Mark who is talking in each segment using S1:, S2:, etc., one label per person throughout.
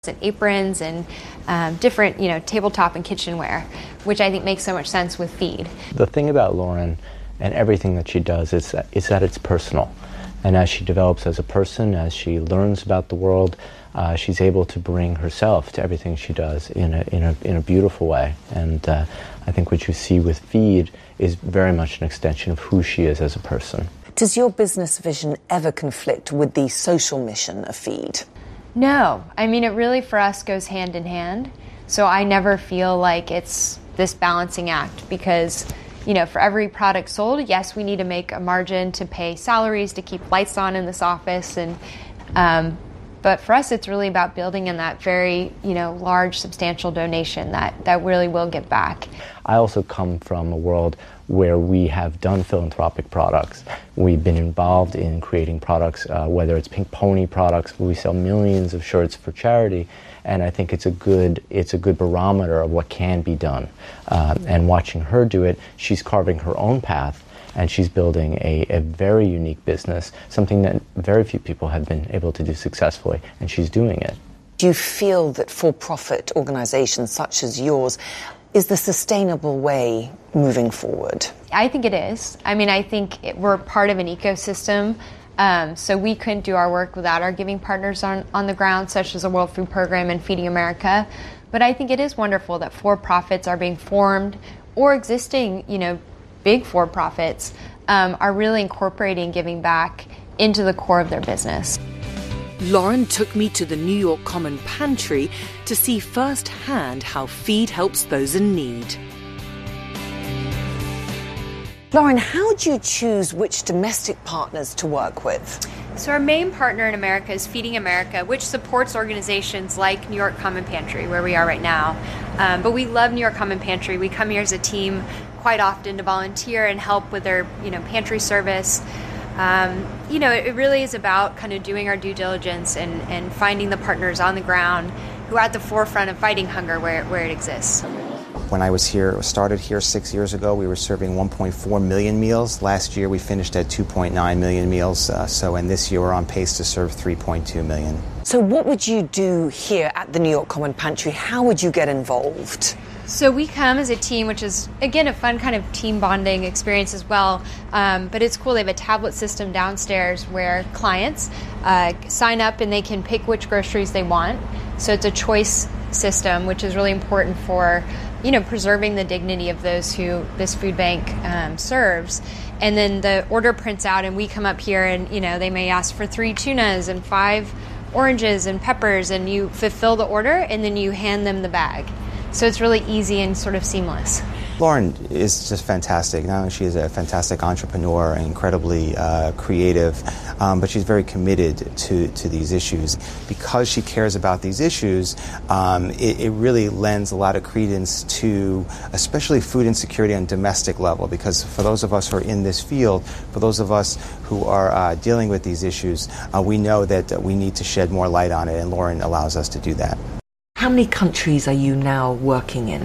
S1: and aprons and different, tabletop and kitchenware, which I think makes so much sense with Feed.
S2: The thing about Lauren and everything that she does is that it's personal. And as she develops as a person, as she learns about the world, she's able to bring herself to everything she does in a beautiful way. And I think what you see with Feed is very much an extension of who she is as a person.
S3: Does your business vision ever conflict with the social mission of Feed?
S1: No. I mean, it really, for us, goes hand in hand. So I never feel like it's this balancing act because, for every product sold, yes, we need to make a margin to pay salaries, to keep lights on in this office. But for us, it's really about building in that very, large, substantial donation that really will give back.
S2: I also come from a world where we have done philanthropic products. We've been involved in creating products, whether it's Pink Pony products, where we sell millions of shirts for charity, and I think it's a good barometer of what can be done. And watching her do it, she's carving her own path, and she's building a very unique business, something that very few people have been able to do successfully, and she's doing it.
S3: Do you feel that for-profit organizations such as yours is the sustainable way moving forward?
S1: I think it is. I mean, I think we're part of an ecosystem, so we couldn't do our work without our giving partners on the ground, such as the World Food Program and Feeding America. But I think it is wonderful that for-profits are being formed, or existing, big for-profits are really incorporating giving back into the core of their business.
S4: Lauren took me to the New York Common Pantry to see firsthand how Feed helps those in need.
S3: Lauren, how do you choose which domestic partners to work with?
S1: So our main partner in America is Feeding America, which supports organizations like New York Common Pantry, where we are right now. But we love New York Common Pantry. We come here as a team quite often to volunteer and help with their, pantry service. It really is about kind of doing our due diligence and finding the partners on the ground who are at the forefront of fighting hunger where it exists.
S5: When I started here 6 years ago, we were serving 1.4 million meals. Last year we finished at 2.9 million meals, and this year we're on pace to serve 3.2 million.
S3: So what would you do here at the New York Common Pantry? How would you get involved?
S1: So we come as a team, which is, again, a fun kind of team bonding experience as well. But it's cool. They have a tablet system downstairs where clients sign up and they can pick which groceries they want. So it's a choice system, which is really important for, preserving the dignity of those who this food bank serves. And then the order prints out and we come up here and, they may ask for 3 tunas and 5 oranges and peppers, and you fulfill the order and then you hand them the bag. So it's really easy and sort of seamless.
S5: Lauren is just fantastic. Not only she is a fantastic entrepreneur and incredibly creative, but she's very committed to these issues. Because she cares about these issues, it really lends a lot of credence to especially food insecurity on domestic level, because for those of us who are in this field, for those of us who are dealing with these issues, we know that we need to shed more light on it, and Lauren allows us to do that.
S3: How many countries are you now working in?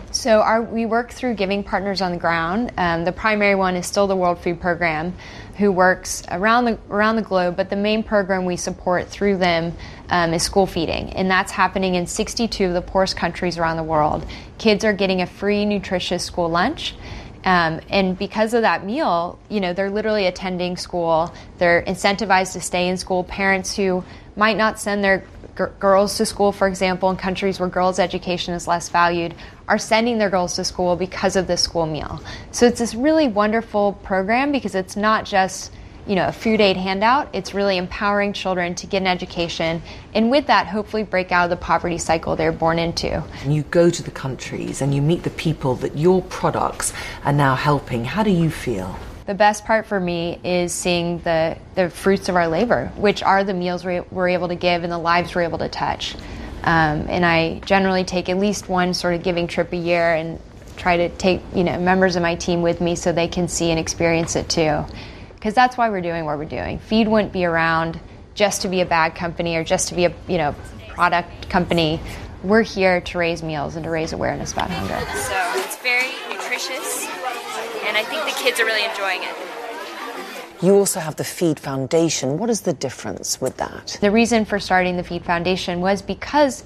S1: So we work through giving partners on the ground. The primary one is still the World Food Program, who works around the globe, but the main program we support through them is school feeding, and that's happening in 62 of the poorest countries around the world. Kids are getting a free, nutritious school lunch. And because of that meal, they're literally attending school. They're incentivized to stay in school. Parents who might not send their girls to school, for example, in countries where girls' education is less valued, are sending their girls to school because of this school meal. So it's this really wonderful program because it's not just, a food aid handout. It's really empowering children to get an education, and with that, hopefully break out of the poverty cycle they're born into.
S3: You go to the countries and you meet the people that your products are now helping. How do you feel?
S1: The best part for me is seeing the fruits of our labor, which are the meals we're able to give and the lives we're able to touch. And I generally take at least one sort of giving trip a year and try to take members of my team with me so they can see and experience it too. Because that's why we're doing what we're doing. Feed wouldn't be around just to be a bag company or just to be a product company. We're here to raise meals and to raise awareness about hunger. So it's very nutritious, and I think the kids are really enjoying it.
S3: You also have the Feed Foundation. What is the difference with that?
S1: The reason for starting the Feed Foundation was because